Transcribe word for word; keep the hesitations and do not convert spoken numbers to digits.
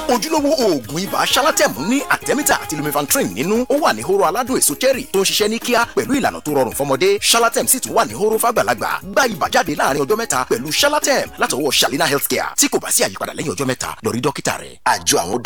ojúlówó oògùn ibà Shalatem ní Artemether àti lumefantrine nínú. Ó wà ní hóró aládùn èso cherry tó ń ṣiṣẹ́ ní kíá pẹ̀lú ìlànà tó rọrùn fọmọdé. Shalatem sì tún wà ní hóró fàgbàlagbà. Gba ibà jáde láàrin ọjọ́ mẹ́ta pẹ̀lú Shalatem látọwọ́ Shalina Healthcare. Tí kò bá sí àyípadà lẹ́yìn ọjọ́ mẹ́ta, lọ rí dókítà rẹ̀. Àjọ àwọn